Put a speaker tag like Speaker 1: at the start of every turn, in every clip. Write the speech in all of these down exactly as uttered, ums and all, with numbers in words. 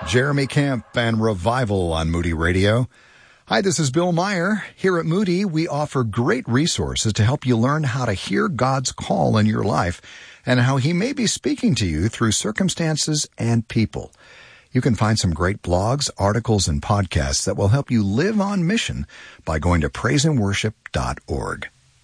Speaker 1: Jeremy Camp and Revival on Moody Radio. Hi, this is Bill Meyer. Here at Moody, we offer great resources to help you learn how to hear God's call in your life and how He may be speaking to you through circumstances and people. You can find some great blogs, articles, and podcasts that will help you live on mission by going to praise and worship dot org.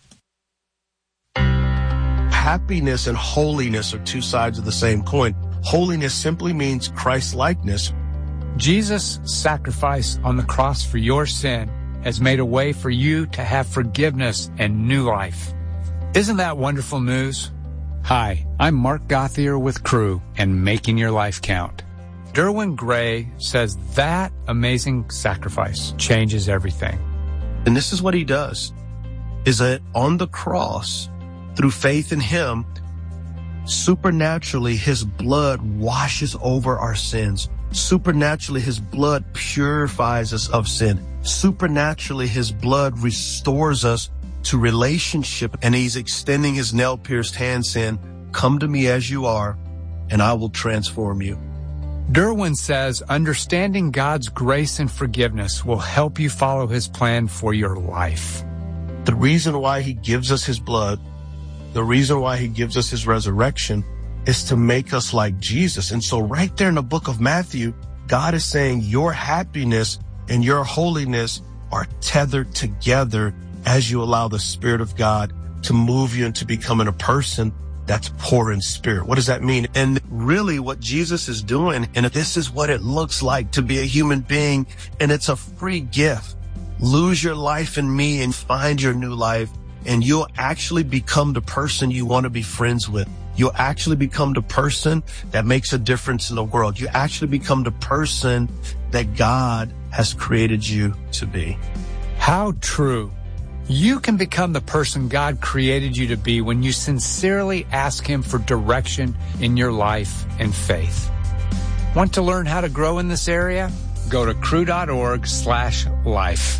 Speaker 2: Happiness and holiness are two sides of the same coin. Holiness simply means Christ-likeness.
Speaker 3: Jesus' sacrifice on the cross for your sin has made a way for you to have forgiveness and new life. Isn't that wonderful news? Hi, I'm Mark Gothier with Crew and Making Your Life Count. Derwin Gray says that amazing sacrifice changes everything.
Speaker 2: And this is what he does, is that on the cross, through faith in him, supernaturally his blood washes over our sins. Supernaturally, his blood purifies us of sin. Supernaturally, his blood restores us to relationship. And he's extending his nail-pierced hand saying, come to me as you are, and I will transform you.
Speaker 3: Derwin says understanding God's grace and forgiveness will help you follow his plan for your life.
Speaker 2: The reason why he gives us his blood, the reason why he gives us his resurrection is to make us like Jesus. And so right there in the book of Matthew, God is saying your happiness and your holiness are tethered together as you allow the Spirit of God to move you into becoming a person that's poor in spirit. What does that mean? And really what Jesus is doing, and this is what it looks like to be a human being, and it's a free gift. Lose your life in me and find your new life, and you'll actually become the person you want to be friends with. You'll actually become the person that makes a difference in the world. You actually become the person that God has created you to be.
Speaker 3: How true. You can become the person God created you to be when you sincerely ask Him for direction in your life and faith. Want to learn how to grow in this area? Go to crew.org slash life.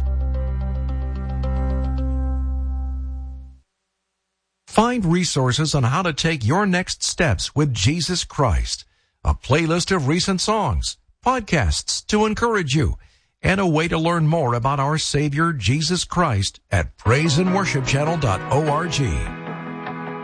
Speaker 4: Find resources on how to take your next steps with Jesus Christ, a playlist of recent songs, podcasts to encourage you, and a way to learn more about our Savior, Jesus Christ, at praise and worship channel dot org.